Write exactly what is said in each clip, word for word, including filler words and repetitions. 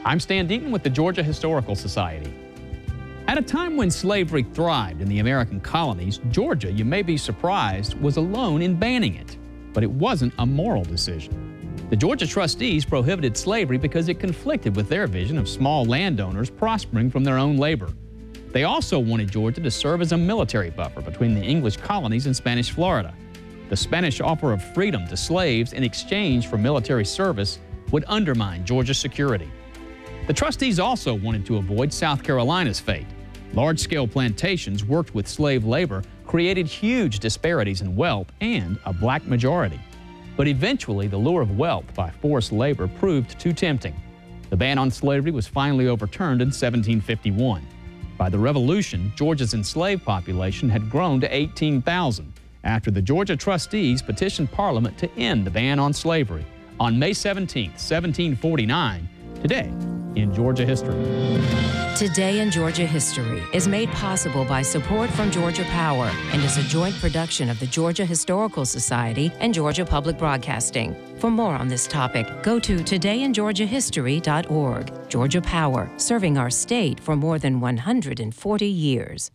I'm Stan Deaton with the Georgia Historical Society. At a time when slavery thrived in the American colonies, Georgia, you may be surprised, was alone in banning it. But it wasn't a moral decision. The Georgia trustees prohibited slavery because it conflicted with their vision of small landowners prospering from their own labor. They also wanted Georgia to serve as a military buffer between the English colonies and Spanish Florida. The Spanish offer of freedom to slaves in exchange for military service would undermine Georgia's security. The trustees also wanted to avoid South Carolina's fate. Large-scale plantations worked with slave labor created huge disparities in wealth and a black majority. But eventually, the lure of wealth by forced labor proved too tempting. The ban on slavery was finally overturned in seventeen fifty-one. By the Revolution, Georgia's enslaved population had grown to eighteen thousand after the Georgia trustees petitioned Parliament to end the ban on slavery. On May seventeenth, seventeen forty-nine, today in Georgia history. Today in Georgia History is made possible by support from Georgia Power and is a joint production of the Georgia Historical Society and Georgia Public Broadcasting. For more on this topic, go to today in georgia history dot org. Georgia Power, serving our state for more than one hundred forty years.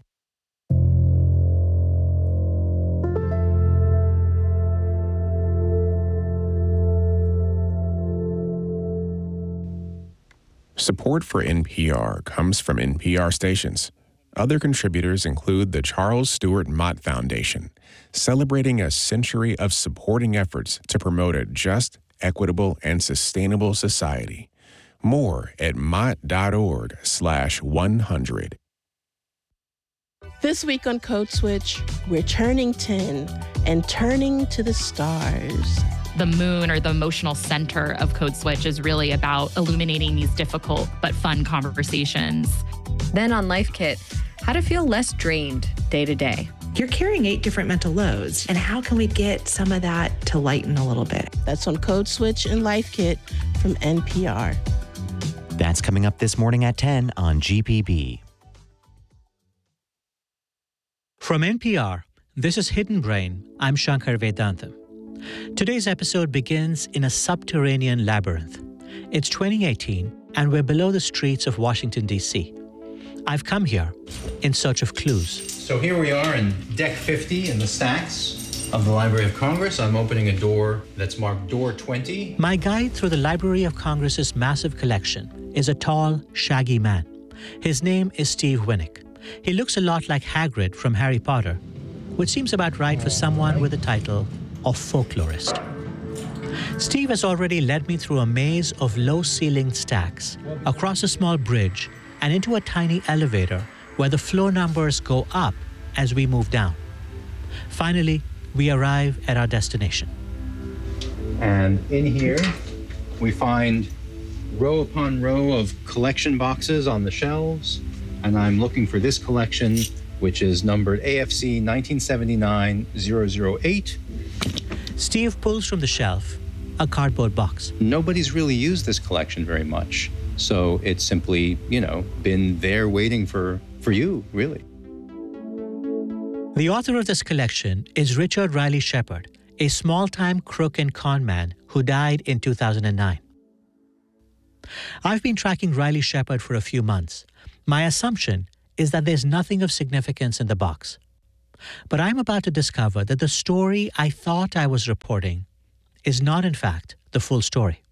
Support for N P R comes from N P R stations. Other contributors include the Charles Stewart Mott Foundation, celebrating a century of supporting efforts to promote a just, equitable, and sustainable society. More at mott.org slash 100. This week on Code Switch, we're turning ten and turning to the stars. The moon, or the emotional center of Code Switch, is really about illuminating these difficult but fun conversations. Then on Life Kit, how to feel less drained day to day. You're carrying eight different mental loads, and how can we get some of that to lighten a little bit? That's on Code Switch and Life Kit from N P R. That's coming up this morning at ten on G P B. From N P R, this is Hidden Brain. I'm Shankar Vedantam. Today's episode begins in a subterranean labyrinth. It's twenty eighteen, and we're below the streets of Washington, D C. I've come here in search of clues. So here we are in Deck fifty in the stacks of the Library of Congress. I'm opening a door that's marked Door twenty. My guide through the Library of Congress's massive collection is a tall, shaggy man. His name is Steve Winnick. He looks a lot like Hagrid from Harry Potter, which seems about right for someone with the title of folklorist. Steve has already led me through a maze of low-ceilinged stacks, across a small bridge, and into a tiny elevator where the floor numbers go up as we move down. Finally, we arrive at our destination. And in here, we find row upon row of collection boxes on the shelves, and I'm looking for this collection, which is numbered A F C nineteen seventy-nine dash zero zero eight. Steve pulls from the shelf a cardboard box. Nobody's really used this collection very much, so it's simply, you know, been there waiting for, for you, really. The author of this collection is Richard Riley Shepard, a small-time crook and con man who died in two thousand nine. I've been tracking Riley Shepard for a few months. My assumption is that there's nothing of significance in the box. But I'm about to discover that the story I thought I was reporting is not, in fact, the full story.